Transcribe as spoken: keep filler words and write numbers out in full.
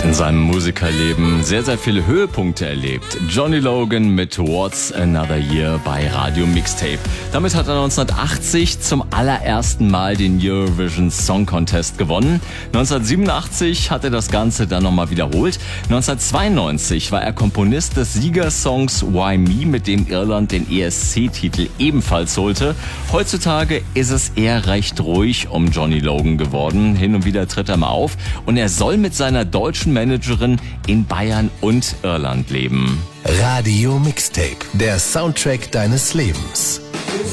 In seinem Musikerleben sehr, sehr viele Höhepunkte erlebt. Johnny Logan mit What's Another Year bei Radio Mixtape. Damit hat er neunzehnhundertachtzig zum allerersten Mal den Eurovision Song Contest gewonnen. neunzehnhundertsiebenundachtzig hat er das Ganze dann nochmal wiederholt. neunzehnhundertzweiundneunzig war er Komponist des Siegersongs Why Me, mit dem Irland den E S C-Titel ebenfalls holte. Heutzutage ist es eher recht ruhig um Johnny Logan geworden. Hin und wieder tritt er mal auf und er soll mit seiner deutschen Managerin in Bayern und Irland leben. Radio Mixtape, der Soundtrack deines Lebens.